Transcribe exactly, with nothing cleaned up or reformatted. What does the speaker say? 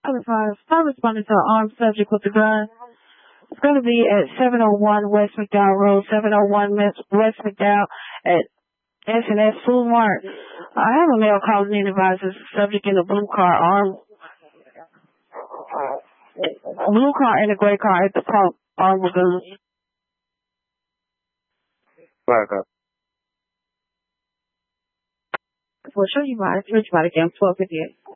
I'm responding to an armed subject with a gun. It's going to be at seven oh one West McDowell Road, seven oh one West McDowell at S and S Food Mart. I have a male calling in advisors, subject in a blue car, armed, blue car and a gray car at the pump, armed with guns. Back up. We'll show you my, show you my again, twelve fifty-eight.